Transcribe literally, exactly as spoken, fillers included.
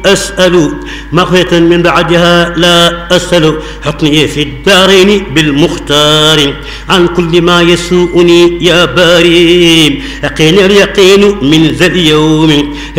أسأل مغفرة من بعدها لا أسأل حطني في الدارين بالمختار عن كل ما يسوءني يا باري يقين اليقين من ذا اليوم